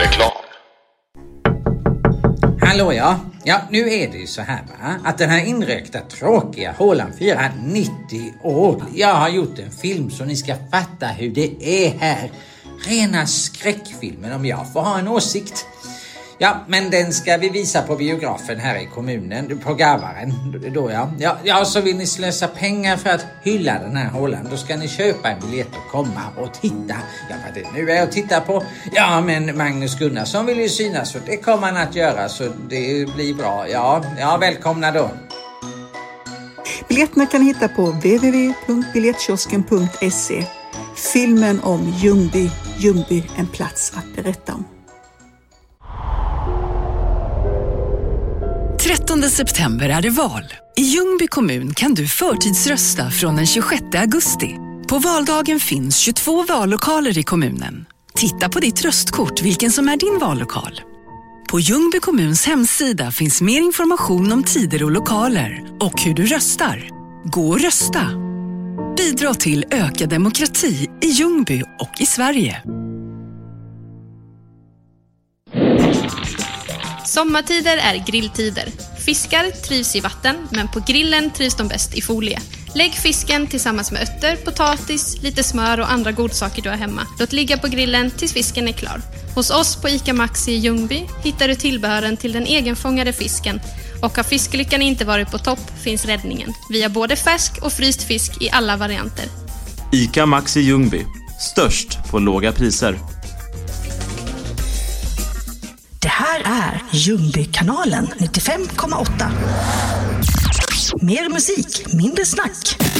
Reklam. Hallå ja. Ja, nu är det ju så här va? Att den här inrökta tråkiga hålan firar 90 år. Jag har gjort en film så ni ska fatta hur det är här. Rena skräckfilmen om jag får ha en åsikt. Ja, men den ska vi visa på biografen här i kommunen, på Garvaren. Då ja, så vill ni slösa pengar för att hylla den här hålan. Då ska ni köpa en biljett och komma och titta. Ja, för det nu är jag och tittar på. Ja, men Magnus Gunnarsson vill ju synas så det kommer han att göra så det blir bra. Ja, välkomna då. Biljetterna kan hitta på www.biljettkiosken.se. Filmen om Ljungby, en plats att berätta om. 13 september är det val. I Ljungby kommun kan du förtidsrösta från den 26 augusti. På valdagen finns 22 vallokaler i kommunen. Titta på ditt röstkort vilken som är din vallokal. På Ljungby kommuns hemsida finns mer information om tider och lokaler och hur du röstar. Gå och rösta. Bidra till ökad demokrati i Ljungby och i Sverige. Sommartider är grilltider. Fiskar trivs i vatten, men på grillen trivs de bäst i folie. Lägg fisken tillsammans med örter, potatis, lite smör och andra godsaker du har hemma. Låt ligga på grillen tills fisken är klar. Hos oss på ICA Maxi i Ljungby hittar du tillbehören till den egenfångade fisken. Och har fisklyckan inte varit på topp finns räddningen. Vi har både färsk och fryst fisk i alla varianter. ICA Maxi Ljungby. Störst på låga priser. Det här är Ljungby-kanalen 95,8. Mer musik, mindre snack.